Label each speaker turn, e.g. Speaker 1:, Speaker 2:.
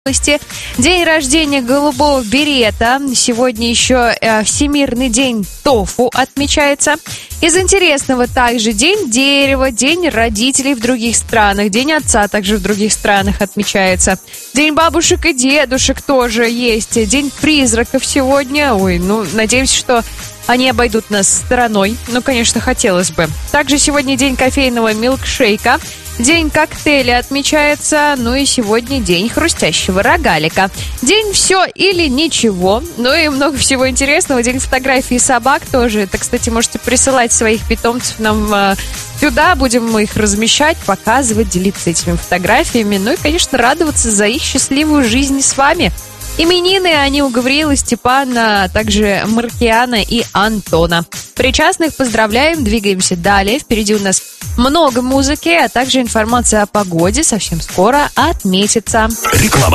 Speaker 1: День рождения голубого берета. Сегодня еще Всемирный день тофу отмечается. Из интересного также День дерева, День родителей в других странах, День отца также в других странах отмечается. День бабушек и дедушек тоже есть. День призраков сегодня. Надеемся, что они обойдут нас стороной. Конечно, хотелось бы. Также сегодня день кофейного милкшейка. День коктейля отмечается, и сегодня день хрустящего рогалика. День все или ничего, и много всего интересного. День фотографий собак тоже. Это, кстати, можете присылать своих питомцев нам сюда. Будем мы их размещать, показывать, делиться этими фотографиями. И, конечно, радоваться за их счастливую жизнь с вами. Именины они у Гавриила, Степана, также Маркиана и Антона. Причастных поздравляем, двигаемся далее. Впереди у нас много музыки, а также информация о погоде совсем скоро отметится.
Speaker 2: Реклама.